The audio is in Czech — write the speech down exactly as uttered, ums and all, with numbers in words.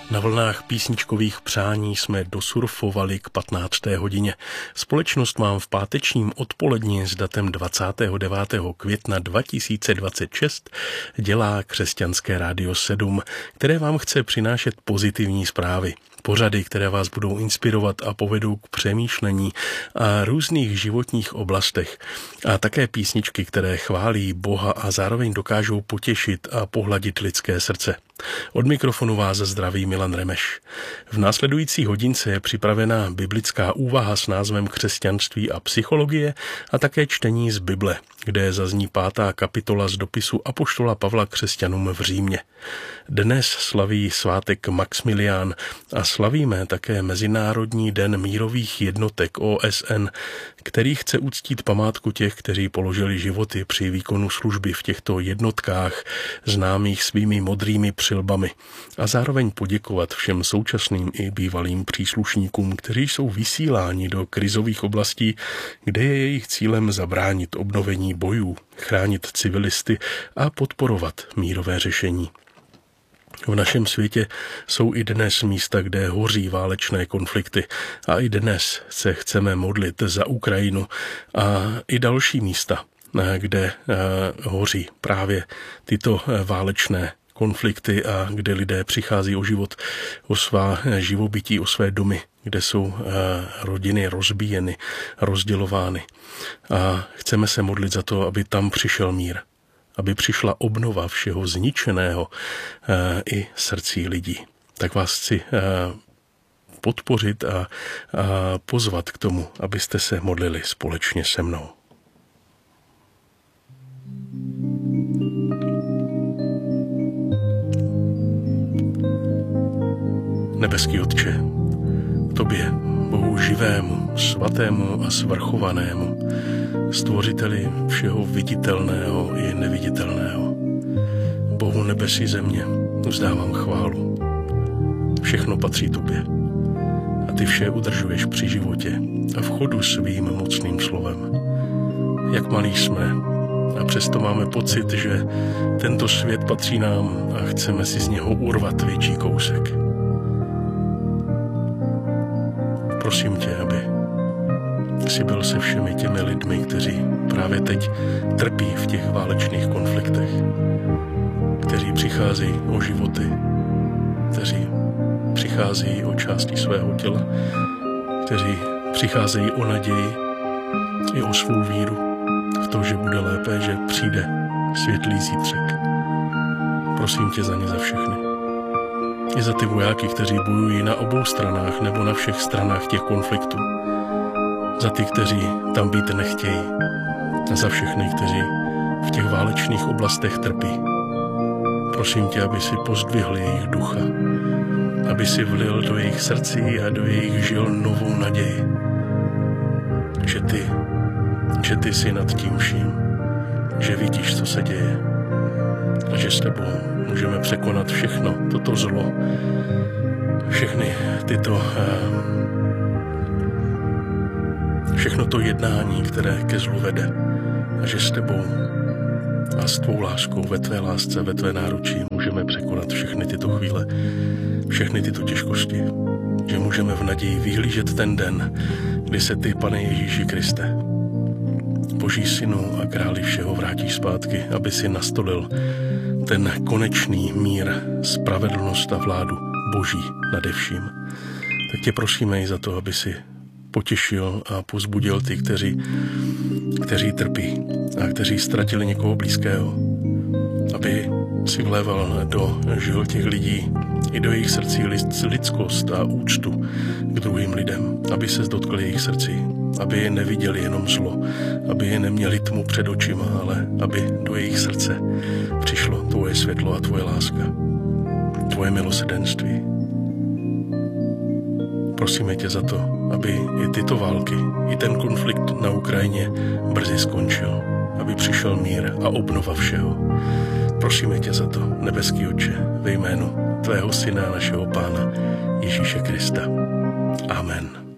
Na vlnách písničkových přání jsme dosurfovali k patnácté hodině. Společnost mám v pátečním odpoledni s datem dvacátého devátého května dva tisíce dvacet šest dělá Křesťanské rádio sedm, které vám chce přinášet pozitivní zprávy. Pořady, které vás budou inspirovat a povedou k přemýšlení a různých životních oblastech. A také písničky, které chválí Boha a zároveň dokážou potěšit a pohladit lidské srdce. Od mikrofonu vás zdraví Milan Remeš. V následující hodince je připravená biblická úvaha s názvem Křesťanství a psychologie a také čtení z Bible, kde zazní pátá kapitola z dopisu apoštola Pavla křesťanům v Římě. Dnes slaví svátek Maxmilián a slavíme také Mezinárodní den mírových jednotek O S N, který chce uctít památku těch, kteří položili životy při výkonu služby v těchto jednotkách, známých svými modrými přilbami, a zároveň poděkovat všem současným i bývalým příslušníkům, kteří jsou vysíláni do krizových oblastí, kde je jejich cílem zabránit obnovení bojů, chránit civilisty a podporovat mírové řešení. V našem světě jsou i dnes místa, kde hoří válečné konflikty, a i dnes se chceme modlit za Ukrajinu a i další místa, kde hoří právě tyto válečné konflikty a kde lidé přichází o život, o svá živobytí, o své domy, kde jsou rodiny rozbíjeny, rozdělovány. A chceme se modlit za to, aby tam přišel mír, aby přišla obnova všeho zničeného i srdcí lidí. Tak vás chci podpořit a pozvat k tomu, abyste se modlili společně se mnou. Nebeský Otče, Tobě, Bohu živému, svatému a svrchovanému, Stvořiteli všeho viditelného i neviditelného, Bohu nebes i země, vzdávám chválu. Všechno patří Tobě a Ty vše udržuješ při životě a v chodu svým mocným slovem. Jak malí jsme, a přesto máme pocit, že tento svět patří nám a chceme si z něho urvat větší kousek. Prosím tě, aby jsi byl se všemi těmi lidmi, kteří právě teď trpí v těch válečných konfliktech, kteří přicházejí o životy, kteří přicházejí o části svého těla, kteří přicházejí o naději i o svou víru v to, že bude lépe, že přijde světlý zítřek. Prosím tě za ně za všechny. I za ty vojáky, kteří bojují na obou stranách nebo na všech stranách těch konfliktů. Za ty, kteří tam být nechtějí. A za všechny, kteří v těch válečných oblastech trpí. Prosím tě, aby si pozdvihl jejich ducha, aby si vlil do jejich srdcí a do jejich žil novou naději. Že ty, že ty jsi nad tím vším, že vidíš, co se děje a že s tebou můžeme překonat všechno toto zlo, všechny tyto, všechno to jednání, které ke zlu vede, a že s tebou a s tvou láskou, ve tvé lásce, ve tvé náručí můžeme překonat všechny tyto chvíle, všechny tyto těžkosti, že můžeme v naději vyhlížet ten den, kdy se ty, Pane Ježíši Kriste, Boží Synu a Králi všeho, vrátíš zpátky, aby si nastolil ten konečný mír, spravedlnost a vládu Boží nade vším. Tak tě prosíme i za to, aby si potěšil a pozbudil ty, kteří, kteří trpí a kteří ztratili někoho blízkého, aby si vléval do žil těch lidí i do jejich srdcí lidskost a úctu k druhým lidem, aby se dotkl jejich srdcí, aby je neviděli jenom zlo, aby je neměli tmu před očima, ale aby do jejich srdce přišlo tvoje světlo a tvoje láska, tvoje milosrdenství. Prosíme tě za to, aby i tyto války, i ten konflikt na Ukrajině brzy skončil, aby přišel mír a obnova všeho. Prosíme tě za to, nebeský Otče, ve jménu tvého Syna a našeho Pána Ježíše Krista. Amen.